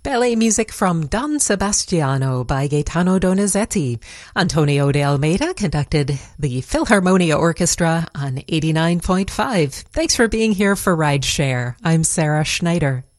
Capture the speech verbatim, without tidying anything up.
Ballet music from Don Sebastiano by Gaetano Donizetti. Antonio de Almeida conducted the Philharmonia Orchestra on eighty-nine point five. Thanks for being here for Ride Share. I'm Sarah Schneider.